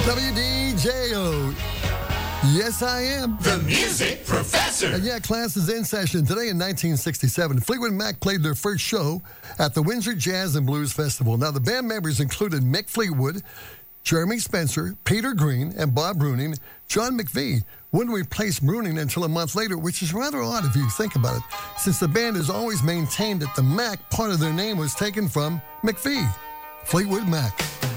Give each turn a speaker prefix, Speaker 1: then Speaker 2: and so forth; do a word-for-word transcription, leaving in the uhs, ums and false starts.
Speaker 1: W D J O. Yes, I am.
Speaker 2: The Music Professor.
Speaker 1: And yeah, class is in session. Today in nineteen sixty-seven, Fleetwood Mac played their first show at the Windsor Jazz and Blues Festival. Now, the band members included Mick Fleetwood, Jeremy Spencer, Peter Green, and Bob Bruning. John McVie wouldn't replace Bruning until a month later, which is rather odd if you think about it, since the band has always maintained that the Mac part of their name was taken from McVie. Fleetwood Mac.